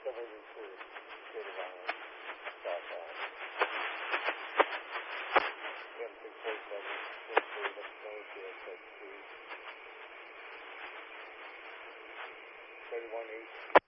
Suburban Crew, State of Island, southbound. M647, Winfrey, Lexington, CSX 2. 31H.